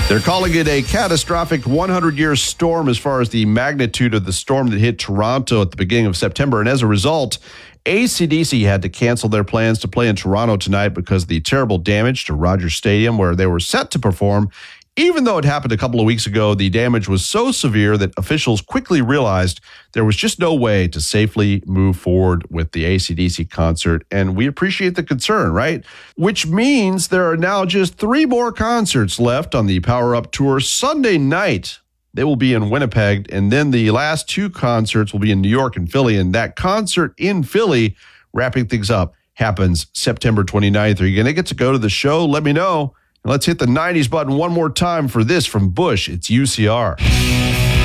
They're calling it a catastrophic 100-year storm as far as the magnitude of the storm that hit Toronto at the beginning of September. And as a result, AC/DC had to cancel their plans to play in Toronto tonight because of the terrible damage to Rogers Stadium, where they were set to perform. Even though it happened a couple of weeks ago, the damage was so severe that officials quickly realized there was just no way to safely move forward with the AC/DC concert. And we appreciate the concern, right? Which means there are now just 3 more concerts left on the Power Up Tour. Sunday night, they will be in Winnipeg. And then the last 2 concerts will be in New York and Philly. And that concert in Philly, wrapping things up, happens September 29th. Are you going to get to go to the show? Let me know. Let's hit the 90s button one more time for this from Bush. It's UCR.